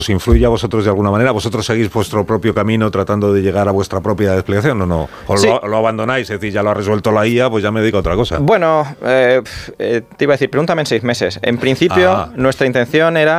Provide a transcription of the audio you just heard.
¿Os influye a vosotros de alguna manera? ¿Vosotros seguís vuestro propio camino tratando de llegar a vuestra propia explicación o no? ¿O sí, lo abandonáis? Es decir, ya lo ha resuelto la IA, pues ya me dedico a otra cosa. Bueno, te iba a decir, pregúntame en 6 meses. En principio, nuestra intención era